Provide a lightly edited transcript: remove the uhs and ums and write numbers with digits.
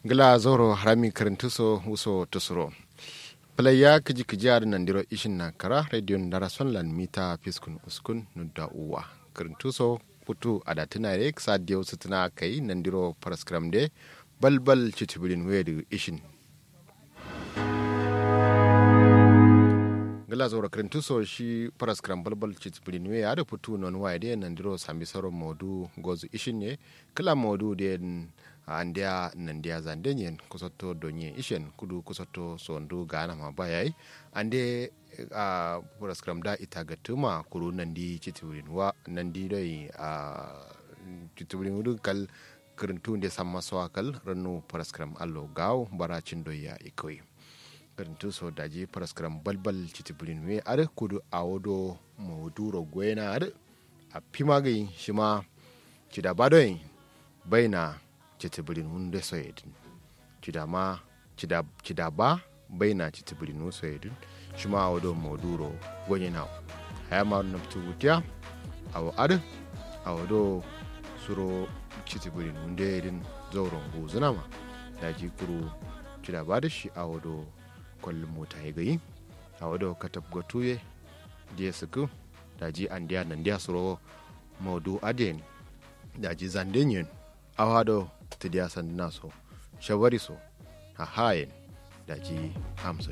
gila zoro harami karantuso uso tusuro playa kiji kijiyar nandiro ishin na kara radio ndara sonlan mita fiskun uskun nudda uwa karantuso putu adatina rek sadio sutuna kai nandiro paraskram de balbal chitibirin wedu ishin gila zoro karantuso shi paraskram balbal chitibirin we ada putu non waide nandiro sami saro modu gozu ishin ne kala modu den andia nandia zandenyen kusoto donye ishen kudu kusoto sondu gana mabayai ande paraskram da itagatuma kuru nandi chitibirin wa nandi dai chitibirin wudu kal karantu nde samma swakal ranu paraskram allo gaw baracin doya ikoi karantu so daji paraskram balbal chitibirin we are kudu awodo mawduro gwena are a pimagi shima chida badoy baina chitibirin hunde soyedin chida ba baina chitibirin soyedin shima awodo mawduro gwena hayama nabtu wutia awo are awodo suro chitibirin hunde din zauron guzunama daji kuru chida badashi awodo kwallon mota ya gayi a wadda katab gatuye diya suku daji an diya nan diya suro maudu aden daji zandenyen a wadda ta diya sanduna so shawari so a hayen daji hamsa